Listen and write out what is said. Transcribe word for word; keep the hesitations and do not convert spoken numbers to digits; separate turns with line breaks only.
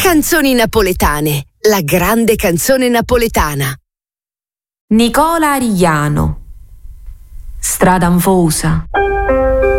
Canzoni napoletane, la grande canzone napoletana.
Nicola Arigliano. Strada anfosa.